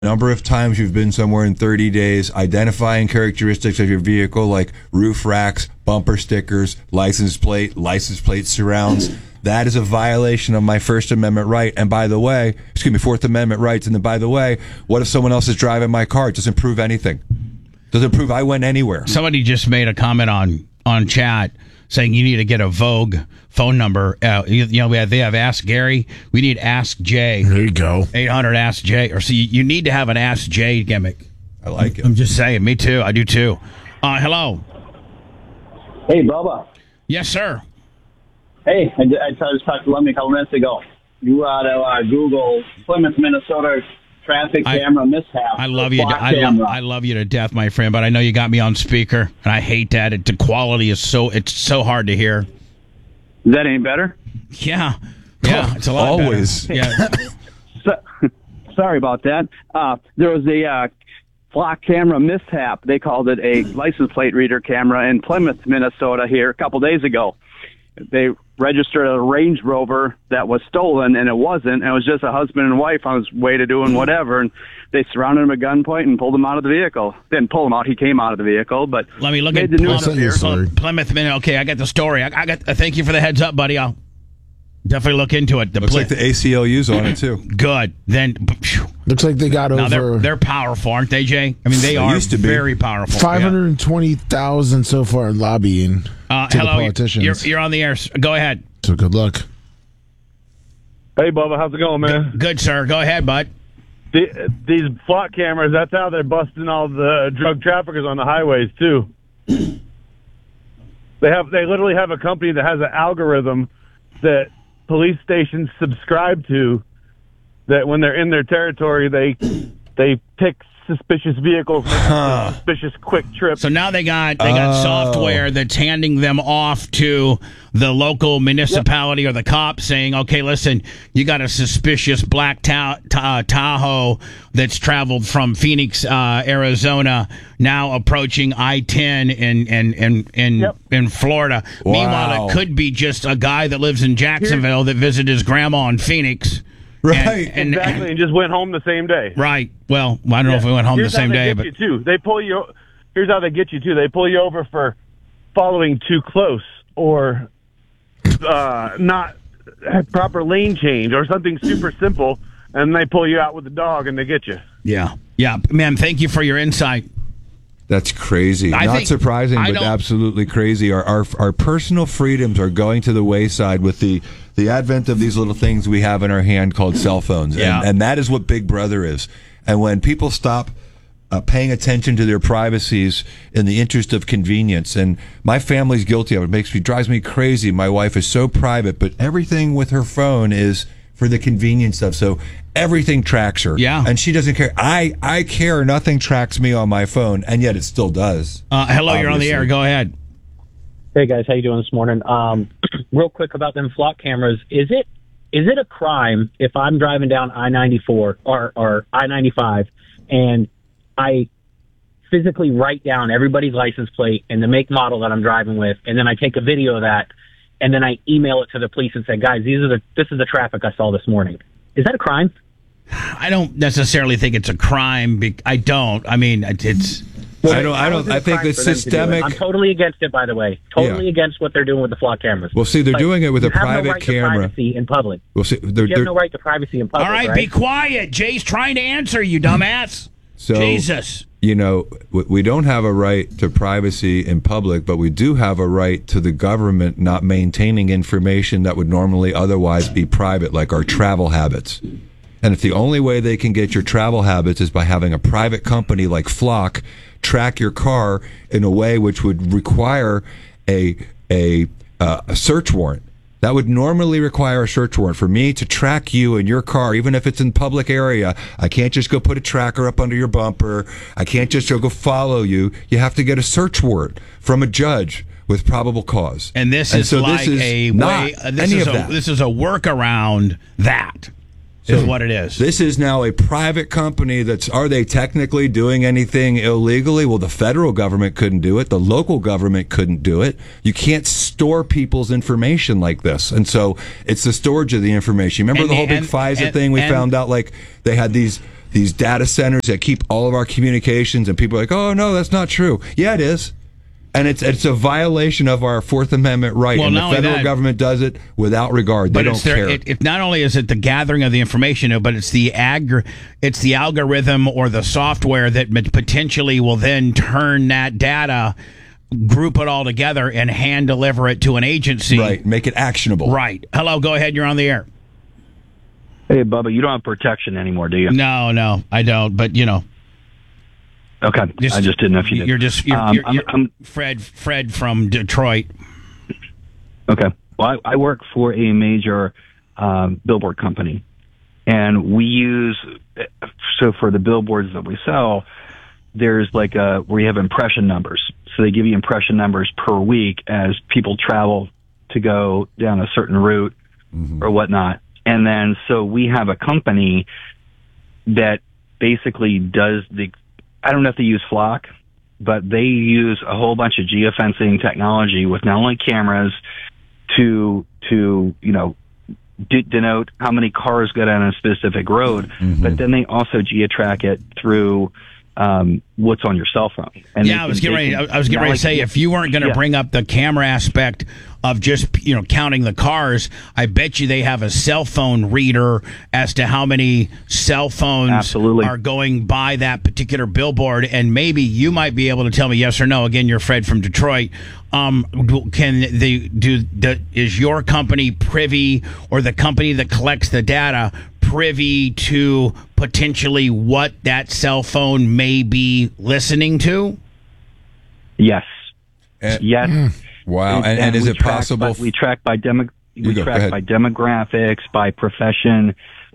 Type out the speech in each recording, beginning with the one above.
number of times you've been somewhere in 30 days, identifying characteristics of your vehicle like roof racks, bumper stickers, license plate surrounds. That is a violation of my First Amendment right. And by the way, Fourth Amendment rights. And then by the way, what if someone else is driving my car? It doesn't prove anything. Doesn't prove I went anywhere. Somebody just made a comment on chat saying you need to get a Vogue phone number. They have Ask Gary. We need Ask Jay. There you go. 800 Ask Jay. Or see, you need to have an Ask Jay gimmick. I like it. I'm just saying. Me too. I do too. Hello. Hey, Bubba. Yes, sir. Hey, I tried to talk to Lemmy a couple minutes ago. You ought to Google Plymouth, Minnesota traffic camera mishap. I love you. I love you to death, my friend. But I know you got me on speaker, and I hate that. The quality is so hard to hear. Is that any better? Yeah, it's a lot always better. Yeah. Sorry about that. There was a flock camera mishap. They called it a license plate reader camera in Plymouth, Minnesota here a couple days ago. They registered a Range Rover that was stolen, and it wasn't. It was just a husband and wife on his way to doing whatever, and they surrounded him at gunpoint and pulled him out of the vehicle. Didn't pull him out; he came out of the vehicle. But let me look at the news up here. Plymouth. Okay, I got the story. I got. Thank you for the heads up, buddy. I'll definitely look into it. Looks like the ACLU's on it too. Good. Then looks like they got over. They're powerful, aren't they, Jay? I mean, they are very powerful. 520,000 so far lobbying. To hello, the politicians. You're on the air. Go ahead. So good luck. Hey, Bubba, how's it going, man? Good, sir. Go ahead, bud. These flock cameras, that's how they're busting all the drug traffickers on the highways, too. They literally have a company that has an algorithm that police stations subscribe to, that when they're in their territory, they pick suspicious vehicles, suspicious quick trips. So now they got software that's handing them off to the local municipality or the cops saying, okay, listen, you got a suspicious black Tahoe that's traveled from Phoenix, Arizona, now approaching I-10 in Florida. Wow. Meanwhile, it could be just a guy that lives in Jacksonville that visited his grandma in Phoenix. Right. And just went home the same day. Right. Well, I don't know if we went home the same day, but they pull you. Here's how they get you too. They pull you over for following too close or not proper lane change or something super simple, and they pull you out with the dog and they get you. Yeah, man. Thank you for your insight. That's crazy. Not surprising, but absolutely crazy. Our personal freedoms are going to the wayside with the advent of these little things we have in our hand called cell phones. Yeah. And that is what Big Brother is. And when people stop paying attention to their privacies in the interest of convenience, and my family's guilty of it, drives me crazy. My wife is so private, but everything with her phone is for the convenience stuff. So everything tracks her. Yeah. And she doesn't care. I care. Nothing tracks me on my phone, and yet it still does. Hello, obviously. You're on the air. Go ahead. Hey guys, how you doing this morning? Real quick about them flock cameras. Is it a crime if I'm driving down I-94 or I-95 and I physically write down everybody's license plate and the make model that I'm driving with, and then I take a video of that, and then I email it to the police and say, guys, this is the traffic I saw this morning. Is that a crime? I don't necessarily think it's a crime. I don't. I mean, it's. I don't. I think it's systemic. I'm totally against it, by the way. Totally against what they're doing with the flock cameras. Well, see, they're doing it with a private no right camera. To privacy in public. Well, see, you have no right to privacy in public. All right, be quiet. Jay's trying to answer you, dumbass. So, Jesus. You know, we don't have a right to privacy in public, but we do have a right to the government not maintaining information that would normally otherwise be private, like our travel habits. And if the only way they can get your travel habits is by having a private company like Flock track your car in a way which would require a search warrant. That would normally require a search warrant for me to track you in your car, even if it's in public area. I can't just go put a tracker up under your bumper. I can't just go follow you. You have to get a search warrant from a judge with probable cause. And this is like a way. This is a workaround that. Is what it is. This is now a private company are they technically doing anything illegally? Well, the federal government couldn't do it. The local government couldn't do it. You can't store people's information like this. And so it's the storage of the information. Remember the whole big FISA thing? We found out like they had these these data centers that keep all of our communications, and people are like, oh, no, that's not true. Yeah, it is. And it's a violation of our Fourth Amendment right. Well, and the not only federal that, government does it without regard. They don't care. It not only is it the gathering of the information, but it's the algorithm or the software that potentially will then turn that data, group it all together, and hand deliver it to an agency. Right. Make it actionable. Right. Hello, go ahead. You're on the air. Hey, Bubba, you don't have protection anymore, do you? No, I don't. But, you know. Okay. I just didn't know if you did. You're Fred from Detroit. Okay. Well, I work for a major billboard company, and we use, so for the billboards that we sell, there's like where you have impression numbers. So they give you impression numbers per week as people travel to go down a certain route or whatnot. And then, so we have a company that basically does I don't know if they use Flock, but they use a whole bunch of geofencing technology with not only cameras to denote how many cars go down a specific road, but then they also geotrack it through what's on your cell phone. And I was getting ready to say, if you weren't going to bring up the camera aspect of just counting the cars, I bet you they have a cell phone reader as to how many cell phones are going by that particular billboard, and maybe you might be able to tell me yes or no. Again, you're Fred from Detroit. Is your company privy, or the company that collects the data privy to potentially what that cell phone may be listening to? Yes. Yes. Wow. And is it possible? We track by demographics, by profession,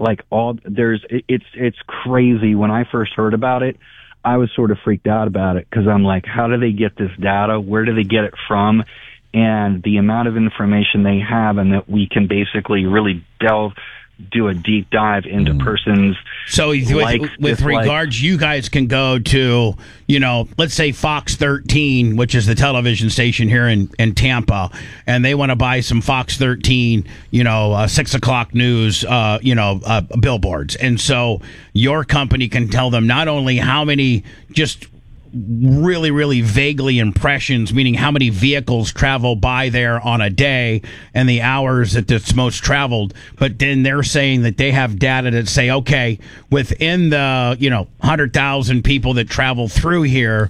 it's crazy. When I first heard about it, I was sort of freaked out about it, because I'm like, how do they get this data? Where do they get it from? And the amount of information they have, and that we can basically really do a deep dive into persons. So with regards, you guys can go to, let's say Fox 13, which is the television station here in Tampa, and they want to buy some Fox 13, 6 o'clock news, billboards. And so your company can tell them not only how many just really, really vaguely impressions, meaning how many vehicles travel by there on a day and the hours that it's most traveled. But then they're saying that they have data that say, okay, within the, 100,000 people that travel through here,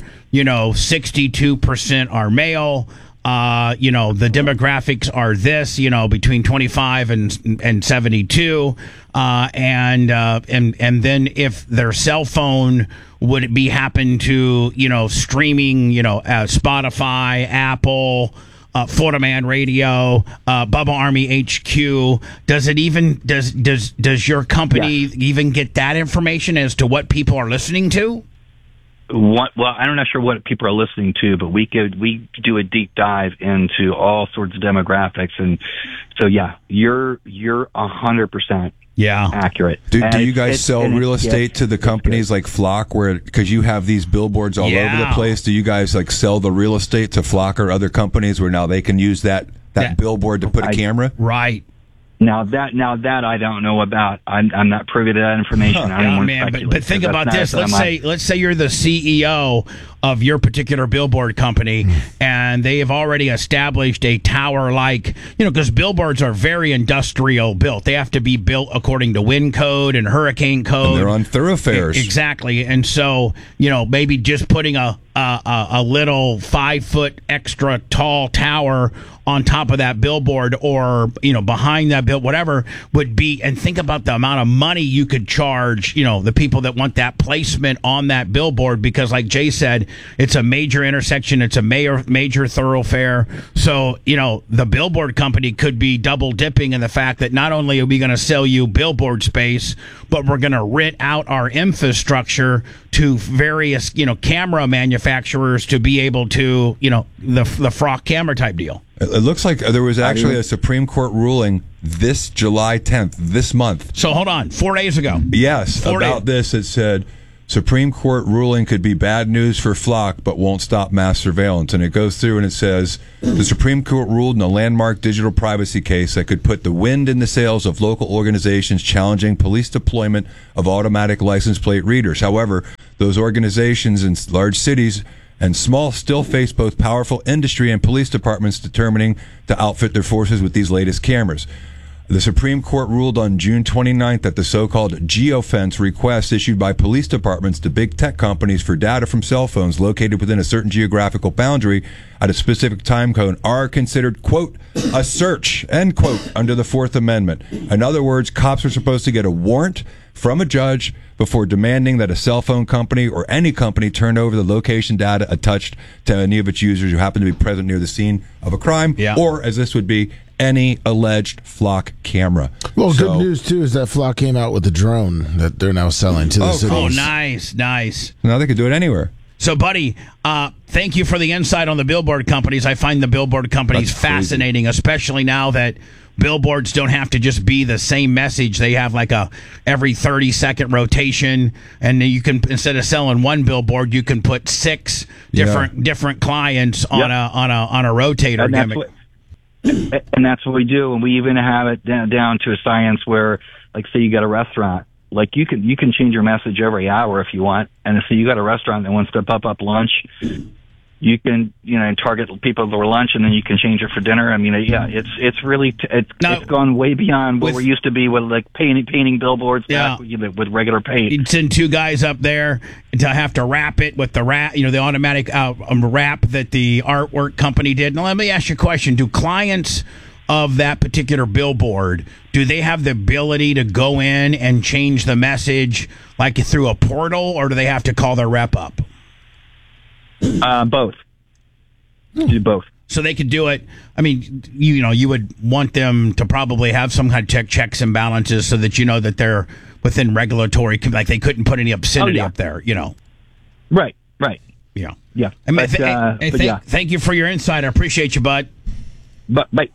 62% are male. The demographics are this, between 25 and 72. And then if their cell phone would be happen to, streaming, Spotify, Apple, Florida Man Radio, Bubba Army HQ, does your company even get that information as to what people are listening to? Well, I'm not sure what people are listening to, but we do a deep dive into all sorts of demographics, and so you're 100% accurate. Do you guys sell real estate to the companies like Flock, because you have these billboards all over the place? Do you guys sell the real estate to Flock or other companies where now they can use that billboard to put a camera? Right. Now that I don't know about. I'm not privy to that information. I don't want to speculate, but think about this. Let's say you're the CEO of your particular billboard company, and they have already established a tower, because billboards are very industrial built. They have to be built according to wind code and hurricane code. And they're on thoroughfares. Exactly. And so, maybe just putting a little 5-foot extra tall tower on top of that billboard, or behind that bill, whatever would be. And think about the amount of money you could charge the people that want that placement on that billboard, because like Jay said, it's a major intersection, it's a major thoroughfare. So the billboard company could be double dipping in the fact that not only are we going to sell you billboard space, but we're going to rent out our infrastructure to various camera manufacturers to be able to the Flock camera type deal. It looks like there was actually a Supreme Court ruling this July 10th, this month. So hold on, 4 days ago. Yes, about this. It said Supreme Court ruling could be bad news for Flock, but won't stop mass surveillance. And it goes through and it says, the Supreme Court ruled in a landmark digital privacy case that could put the wind in the sails of local organizations challenging police deployment of automatic license plate readers. However, those organizations in large cities and small still face both powerful industry and police departments determining to outfit their forces with these latest cameras. The Supreme Court ruled on June 29th that the so-called geofence requests issued by police departments to big tech companies for data from cell phones located within a certain geographical boundary at a specific time code are considered, quote, a search, end quote, under the Fourth Amendment. In other words, cops are supposed to get a warrant from a judge before demanding that a cell phone company or any company turn over the location data attached to any of its users who happen to be present near the scene of a crime, or, as this would be, any alleged Flock camera. Well, good news, too, is that Flock came out with a drone that they're now selling to the cities. Oh, nice. Now they could do it anywhere. So, buddy, thank you for the insight on the billboard companies. I find the billboard companies fascinating, especially now that billboards don't have to just be the same message. They have like a every 30-second rotation, and you can, instead of selling one billboard, you can put 6 different clients on a rotator gimmick. And that's what we do, and we even have it down to a science where, like, say you got a restaurant, like you can change your message every hour if you want, and so you got a restaurant that wants to pop up lunch, you can target people for lunch, and then you can change it for dinner. I mean, it's really it's gone way beyond what we used to be with like painting billboards back with regular paint. You'd send 2 guys up there to have to wrap it with the the automatic wrap that the artwork company did. Now, let me ask you a question: do clients of that particular billboard, do they have the ability to go in and change the message like through a portal, or do they have to call their rep up? Both. Do both. So they could do it. I mean, you would want them to probably have some kind of checks and balances so that that they're within regulatory, like they couldn't put any obscenity up there, Right. Yeah. Yeah. I mean, thank you for your insight. I appreciate you, bud. Bye.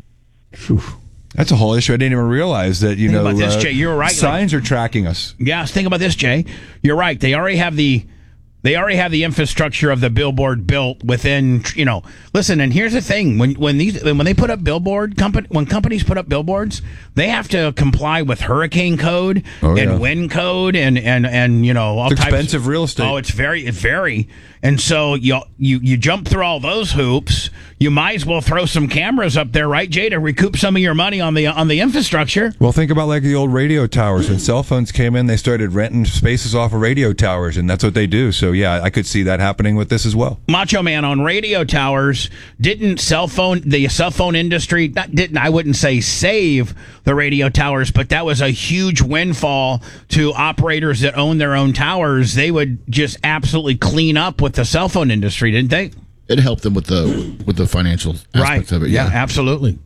That's a whole issue. I didn't even realize that, think about this, Jay. You're right. Signs are tracking us. Yeah, think about this, Jay. You're right. They already have the infrastructure of the billboard built within, listen, and here's the thing. When they put up when companies put up billboards, they have to comply with hurricane code and wind code and all it's types expensive real estate. Oh, it's very. And so you jump through all those hoops. You might as well throw some cameras up there, right, Jay, to recoup some of your money on the infrastructure. Well, think about like the old radio towers. When cell phones came in, they started renting spaces off of radio towers, and that's what they do. So yeah, I could see that happening with this as well. Macho Man, on radio towers, didn't the cell phone industry I wouldn't say save the radio towers, but that was a huge windfall to operators that own their own towers. They would just absolutely clean up with the cell phone industry, didn't they? It helped them with the financial aspects of it. Yeah, absolutely.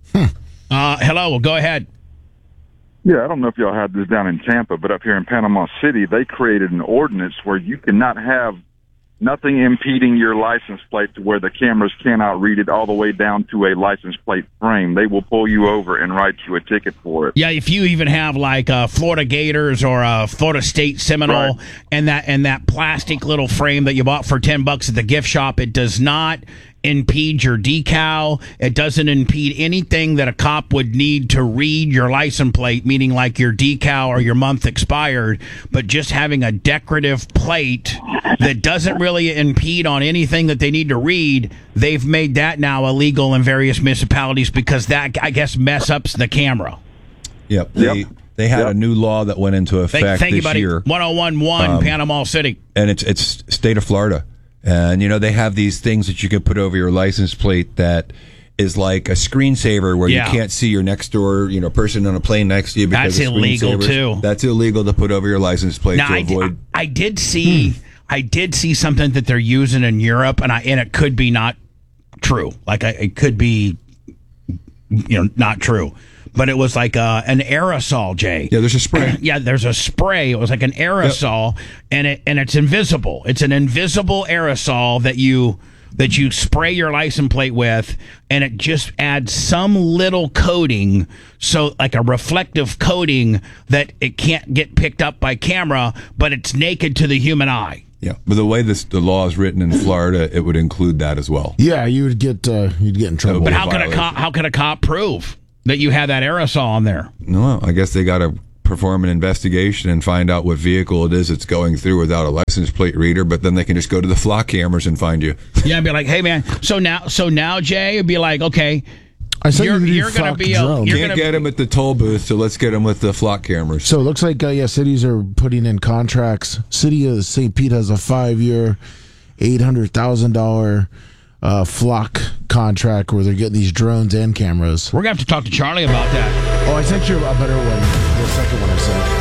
Hello, well, go ahead. Yeah, I don't know if y'all had this down in Tampa, but up here in Panama City, they created an ordinance where you cannot have nothing impeding your license plate to where the cameras cannot read it all the way down to a license plate frame. They will pull you over and write you a ticket for it. Yeah, if you even have like Florida Gators or a Florida State Seminole and that plastic little frame that you bought for $10 at the gift shop, it does not impede your decal. It doesn't impede anything that a cop would need to read your license plate, meaning like your decal or your month expired, but just having a decorative plate that doesn't really impede on anything that they need to read. They've made that now illegal in various municipalities because that, I guess, mess ups the camera. Yep. They had a new law that went into effect thank you, this buddy. year. 1011 Panama City. And it's state of Florida. And, they have these things that you can put over your license plate that is like a screensaver where you can't see your next door, person on a plane next to you. Because that's illegal, too. That's illegal to put over your license plate now, to avoid. I did see something that they're using in Europe, and it could be not true. Like, it could be, not true. But it was like an aerosol, Jay. Yeah, there's a spray. Yeah, there's a spray. It was like an aerosol, and it's invisible. It's an invisible aerosol that you that you spray your license plate with, and it just adds some little coating, so like a reflective coating that it can't get picked up by camera, but it's naked to the human eye. Yeah, but the way the law is written in Florida, it would include that as well. Yeah, you'd get in trouble. But how can a cop prove that you had that aerosol on there? No, I guess they got to perform an investigation and find out what vehicle it is it's going through without a license plate reader. But then they can just go to the flock cameras and find you. Yeah, and be like, hey man, so now Jay, it'd be like, okay, I said you're going to be Can't get them at the toll booth, so let's get them with the flock cameras. So it looks like cities are putting in contracts. City of St. Pete has a 5-year, $800,000 flock contract where they're getting these drones and cameras. We're going to have to talk to Charlie about that. Oh, I sent you a better one. The second one I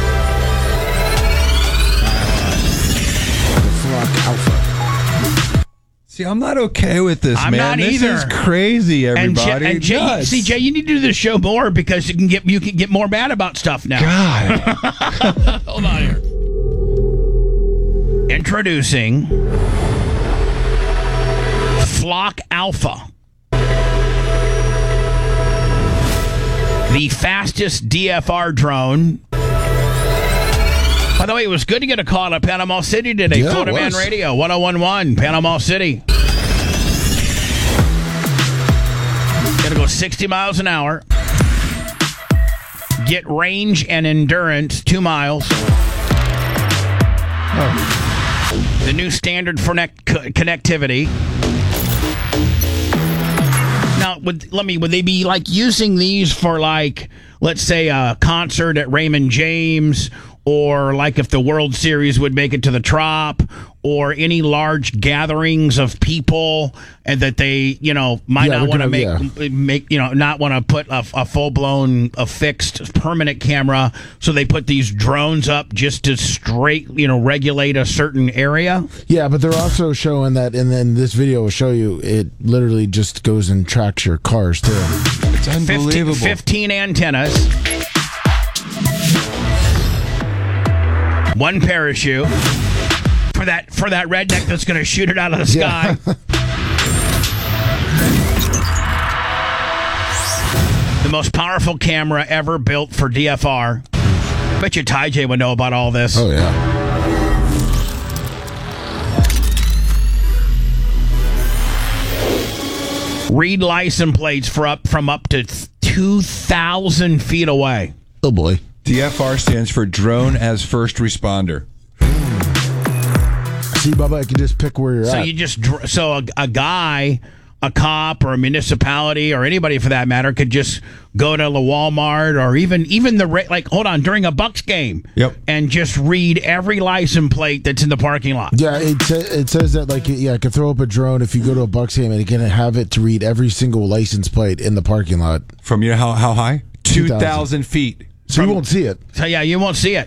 sent. The Flock Alpha. See, I'm not okay with this, I'm man. not either. This is crazy, everybody. And Jay, Jay, you need to do this show more because you can get more mad about stuff now. God. Hold on here. Introducing Flock Alpha, the fastest DFR drone. By the way, it was good to get a call at Panama City today. Yeah, Florida Man Radio, 1011, Panama City. Gonna go 60 miles an hour. Get range and endurance, 2 miles. The new standard for connectivity. Now, would they be like using these for, like, let's say a concert at Raymond James, or like if the World Series would make it to the Trop, or any large gatherings of people, and that they, might not want to make not want to put a full-blown, a fixed permanent camera, so they put these drones up just to regulate a certain area? Yeah, but they're also showing that, and then this video will show you, it literally just goes and tracks your cars, too. It's unbelievable. 15 antennas. 1 parachute for that redneck that's going to shoot it out of the sky. The most powerful camera ever built for DFR. I bet you Ty J would know about all this. Oh, yeah. Read license plates from up to 2,000 feet away. Oh, boy. DFR stands for Drone as First Responder. See, Bubba, I can just pick where you're at. So a guy, a cop, or a municipality, or anybody for that matter, could just go to the Walmart, or even during a Bucks game. Yep. And just read every license plate that's in the parking lot. Yeah, it says that, I can throw up a drone if you go to a Bucks game, and it can have it to read every single license plate in the parking lot. From how high? 2,000 feet. So you won't see it. So yeah, you won't see it.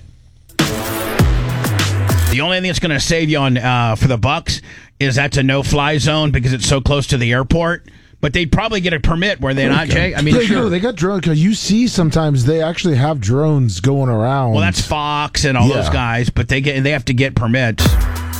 The only thing that's going to save you on for the Bucks is that's a no-fly zone because it's so close to the airport. But they'd probably get a permit, were they not, Jay? I mean, sure. No, they got drones, because you see sometimes they actually have drones going around. Well, that's Fox and all those guys, but they have to get permits.